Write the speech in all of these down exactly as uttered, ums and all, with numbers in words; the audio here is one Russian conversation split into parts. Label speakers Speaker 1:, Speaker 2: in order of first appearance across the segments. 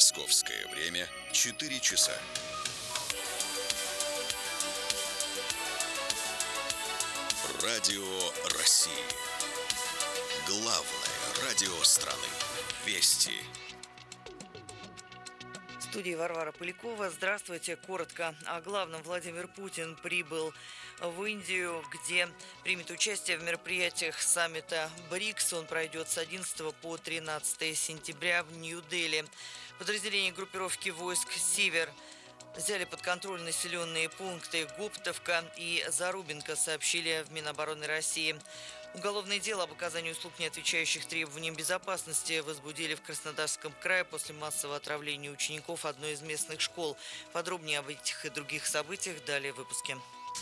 Speaker 1: Московское время четыре часа. Радио России. Главное радио страны. Вести.
Speaker 2: В студии Варвара Полякова. Здравствуйте. Коротко о главном. Владимир Путин прибыл в Индию, где примет участие в мероприятиях саммита БРИКС. Он пройдет с одиннадцатого по тринадцатое сентября в Нью-Дели. Подразделения группировки войск «Север» взяли под контроль населенные пункты Гоптовка и Зарубинка, сообщили в Минобороны России. Уголовное дело об оказании услуг, не отвечающих требованиям безопасности, возбудили в Краснодарском крае после массового отравления учеников одной из местных школ. Подробнее об этих и других событиях далее в выпуске.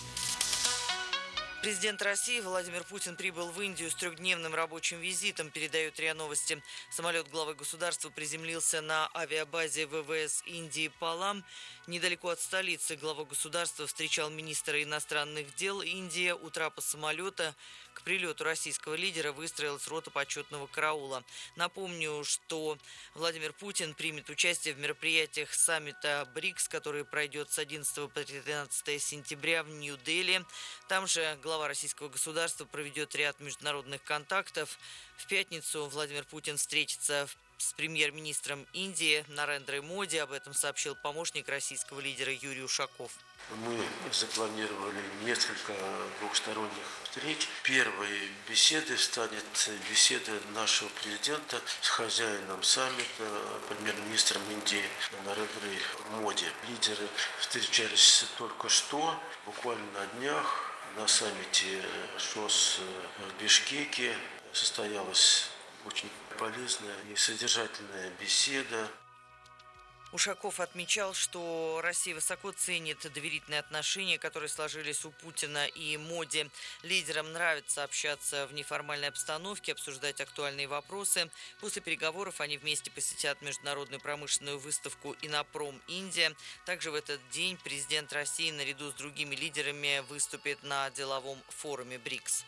Speaker 2: Президент России Владимир Путин прибыл в Индию с трехдневным рабочим визитом, передают РИА Новости. Самолет главы государства приземлился на авиабазе ВВС Индии Палам. Недалеко от столицы глава государства встречал министра иностранных дел Индии. У трапа самолета к прилету российского лидера выстроилась рота почетного караула. Напомню, что Владимир Путин примет участие в мероприятиях саммита БРИКС, который пройдет с одиннадцатого по тринадцатое сентября в Нью-Дели. Там же глава российского государства проведет ряд международных контактов. В пятницу Владимир Путин встретится с премьер-министром Индии Нарендрой Моди. Об этом сообщил помощник российского лидера Юрий Ушаков.
Speaker 3: Мы запланировали несколько двухсторонних встреч. Первой беседой станет беседа нашего президента с хозяином саммита, премьер-министром Индии Нарендрой Моди. Лидеры встречались только что, буквально на днях. На саммите ШОС в Бишкеке состоялась очень полезная и содержательная беседа.
Speaker 2: Ушаков отмечал, что Россия высоко ценит доверительные отношения, которые сложились у Путина и Моди. Лидерам нравится общаться в неформальной обстановке, обсуждать актуальные вопросы. После переговоров они вместе посетят международную промышленную выставку «Инопром Индия». Также в этот день президент России наряду с другими лидерами выступит на деловом форуме БРИКС.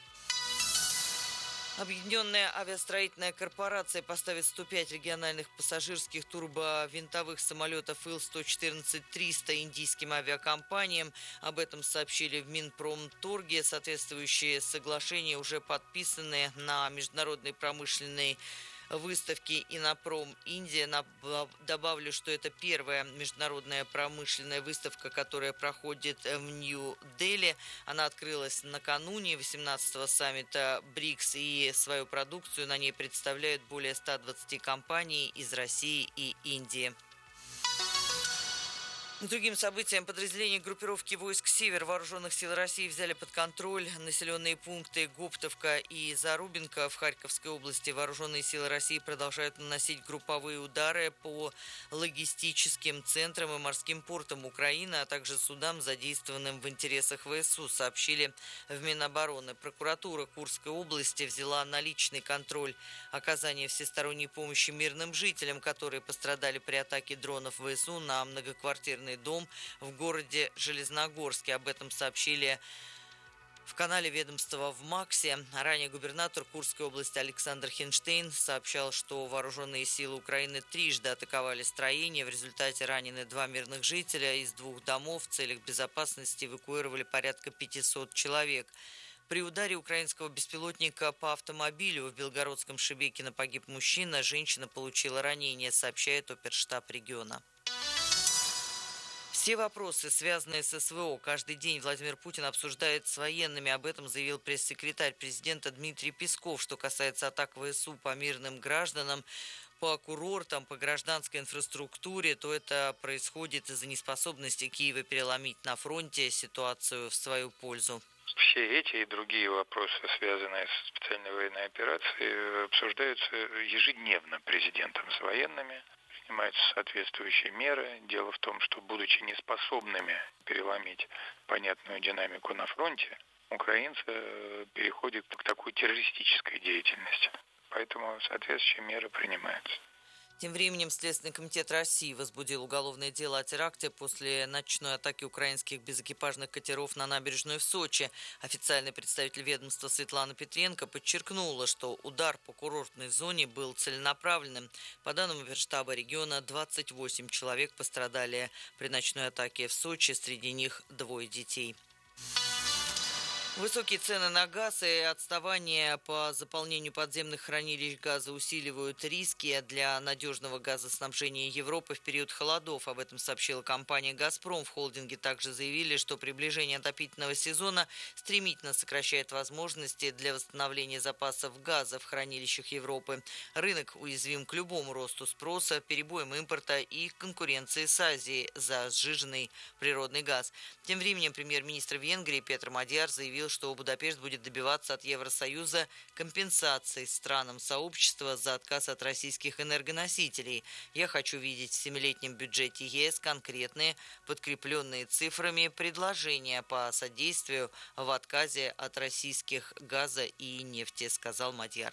Speaker 2: Объединенная авиастроительная корпорация поставит сто пять региональных пассажирских турбовинтовых самолетов Ил сто четырнадцать триста индийским авиакомпаниям. Об этом сообщили в Минпромторге. Соответствующие соглашения уже подписаны на международной промышленной выставки «Инопром Индия». Добавлю, что это первая международная промышленная выставка, которая проходит в Нью-Дели. Она открылась накануне восемнадцатого саммита БРИКС, и свою продукцию на ней представляют более ста двадцати компаний из России и Индии. К другим событиям, подразделения группировки войск «Север» Вооруженных сил России взяли под контроль населенные пункты Гоптовка и Зарубинка в Харьковской области. Вооруженные силы России продолжают наносить групповые удары по логистическим центрам и морским портам Украины, а также судам, задействованным в интересах ВСУ, сообщили в Минобороны. Прокуратура Курской области взяла на личный контроль оказание всесторонней помощи мирным жителям, которые пострадали при атаке дронов ВСУ на многоквартирные дом в городе Железногорске. Об этом сообщили в канале ведомства в МАКСе. Ранее губернатор Курской области Александр Хинштейн сообщал, что вооруженные силы Украины трижды атаковали строение. В результате ранены два мирных жителя. Из двух домов в целях безопасности эвакуировали порядка пятисот человек. При ударе украинского беспилотника по автомобилю в Белгородском Шебекино погиб мужчина. Женщина получила ранение, сообщает оперштаб региона. Все вопросы, связанные с СВО, каждый день Владимир Путин обсуждает с военными. Об этом заявил пресс-секретарь президента Дмитрий Песков. Что касается атак ВСУ по мирным гражданам, по курортам, по гражданской инфраструктуре, то это происходит из-за неспособности Киева переломить на фронте ситуацию в свою пользу.
Speaker 4: Все эти и другие вопросы, связанные с специальной военной операцией, обсуждаются ежедневно президентом с военными. Принимаются соответствующие меры. Дело в том, что, будучи неспособными переломить понятную динамику на фронте, украинцы переходят к такой террористической деятельности. Поэтому соответствующие меры принимаются.
Speaker 2: Тем временем Следственный комитет России возбудил уголовное дело о теракте после ночной атаки украинских безэкипажных катеров на набережную в Сочи. Официальный представитель ведомства Светлана Петренко подчеркнула, что удар по курортной зоне был целенаправленным. По данным Оперштаба региона, двадцать восемь человек пострадали при ночной атаке в Сочи, среди них двое детей. Высокие цены на газ и отставание по заполнению подземных хранилищ газа усиливают риски для надежного газоснабжения Европы в период холодов. Об этом сообщила компания «Газпром». В холдинге также заявили, что приближение отопительного сезона стремительно сокращает возможности для восстановления запасов газа в хранилищах Европы. Рынок уязвим к любому росту спроса, перебоям импорта и конкуренции с Азией за сжиженный природный газ. Тем временем премьер-министр Венгрии Петр Мадьяр заявил, что Будапешт будет добиваться от Евросоюза компенсаций странам сообщества за отказ от российских энергоносителей. Я хочу видеть в семилетнем бюджете ЕС конкретные, подкрепленные цифрами, предложения по содействию в отказе от российских газа и нефти, сказал Мадьяр.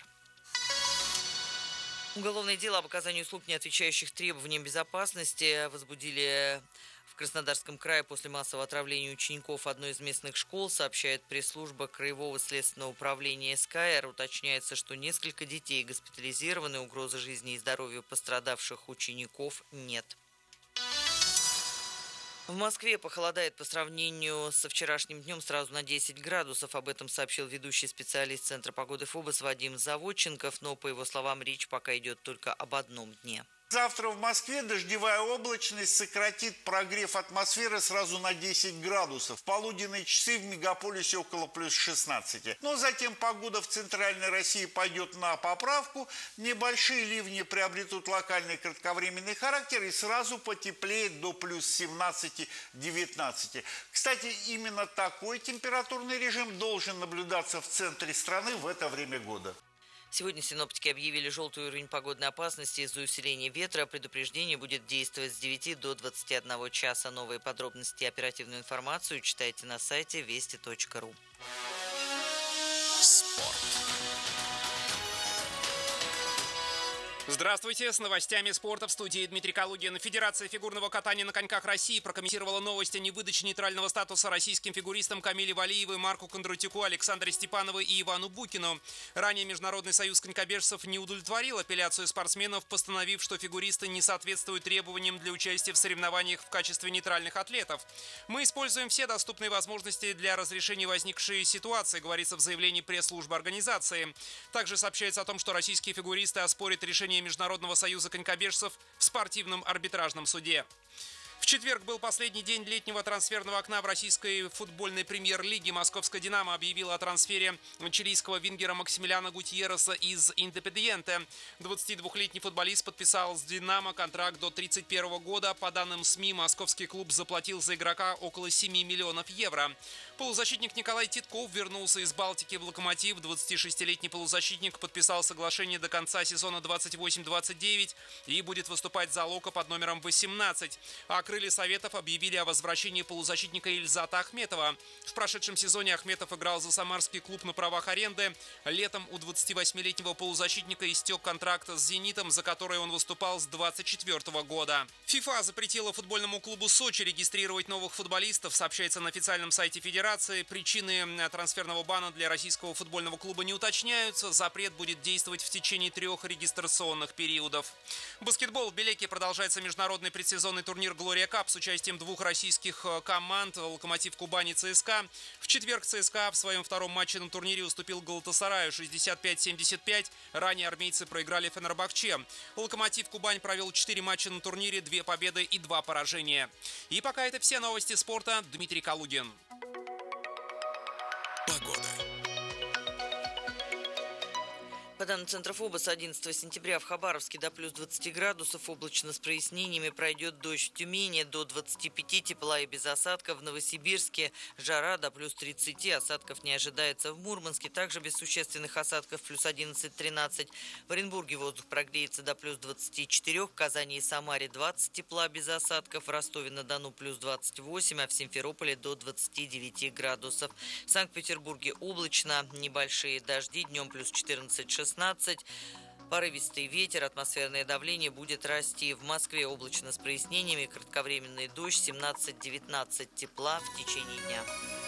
Speaker 2: Уголовное дело об оказании услуг, не отвечающих требованиям безопасности, возбудили в Краснодарском крае после массового отравления учеников одной из местных школ, сообщает пресс-служба Краевого следственного управления СКР. Уточняется, что несколько детей госпитализированы, угрозы жизни и здоровью пострадавших учеников нет. В Москве похолодает по сравнению со вчерашним днем сразу на десять градусов. Об этом сообщил ведущий специалист Центра погоды ФОБОС Вадим Заводченков, но, по его словам, речь пока идет только об одном дне.
Speaker 5: Завтра в Москве дождевая облачность сократит прогрев атмосферы сразу на десять градусов. В полуденные часы в мегаполисе около плюс шестнадцати. Но затем погода в центральной России пойдет на поправку. Небольшие ливни приобретут локальный кратковременный характер и сразу потеплеет до плюс семнадцати-девятнадцати. Кстати, именно такой температурный режим должен наблюдаться в центре страны в это время года.
Speaker 2: Сегодня синоптики объявили желтый уровень погодной опасности из-за усиления ветра. Предупреждение будет действовать с девяти до двадцати одного часа. Новые подробности и оперативную информацию читайте на сайте вести точка ру.
Speaker 1: Спорт.
Speaker 6: Здравствуйте, с новостями спорта в студии Дмитрий Калугин. Федерация фигурного катания на коньках России прокомментировала новость о невыдаче нейтрального статуса российским фигуристам Камиле Валиевой, Марку Кондратюку, Александре Степановой и Ивану Букину. Ранее Международный союз конькобежцев не удовлетворил апелляцию спортсменов, постановив, что фигуристы не соответствуют требованиям для участия в соревнованиях в качестве нейтральных атлетов. Мы используем все доступные возможности для разрешения возникшей ситуации, говорится в заявлении пресс-службы организации. Также сообщается о том, что российские фигуристы оспорят решение Международного союза конькобежцев в спортивном арбитражном суде. В четверг был последний день летнего трансферного окна в российской футбольной премьер-лиге. Московская «Динамо» объявила о трансфере чилийского вингера Максимилиана Гутьерреса из «Индепендиенте». двадцатидвухлетний футболист подписал с «Динамо» контракт до тридцать первого года. По данным СМИ, московский клуб заплатил за игрока около семи миллионов евро. Полузащитник Николай Титков вернулся из Балтики в «Локомотив». двадцатишестилетний полузащитник подписал соглашение до конца сезона двадцать восемь двадцать девять и будет выступать за «Локо» под номером восемнадцать. А крылья Советов объявили о возвращении полузащитника Ильзата Ахметова. В прошедшем сезоне Ахметов играл за самарский клуб на правах аренды. Летом у двадцативосьмилетнего полузащитника истек контракт с «Зенитом», за который он выступал с двадцать четвёртого года. ФИФА запретила футбольному клубу «Сочи» регистрировать новых футболистов, сообщается на официальном сайте Федерации. Причины трансферного бана для российского футбольного клуба не уточняются. Запрет будет действовать в течение трех регистрационных периодов. Баскетбол в Белеке продолжается международный предсезонный турнир «Глория Кап» с участием двух российских команд «Локомотив Кубань» и ЦСКА. В четверг ЦСКА в своем втором матче на турнире уступил Галатасараю шестьдесят пять семьдесят пять. Ранее армейцы проиграли Фенербахче. «Локомотив Кубань» провел четыре матча на турнире, две победы и два поражения. И пока это все новости спорта. Дмитрий Калугин.
Speaker 1: Погода.
Speaker 2: По данным Центра ФОБОС, одиннадцатого сентября в Хабаровске до плюс двадцати градусов, облачно с прояснениями, пройдет дождь в Тюмени до двадцати пяти, тепла и без осадков. В Новосибирске жара до плюс тридцати, осадков не ожидается. В Мурманске также без существенных осадков, плюс одиннадцать-тринадцать. В Оренбурге воздух прогреется до плюс двадцати четырёх, в Казани и Самаре двадцать, тепла без осадков. В Ростове-на-Дону плюс двадцать восемь, а в Симферополе до двадцати девяти градусов. В Санкт-Петербурге облачно, небольшие дожди, днем плюс четырнадцать-шестнадцать. Порывистый ветер, атмосферное давление будет расти. В Москве облачно с прояснениями, кратковременный дождь, семнадцать-девятнадцать тепла в течение дня.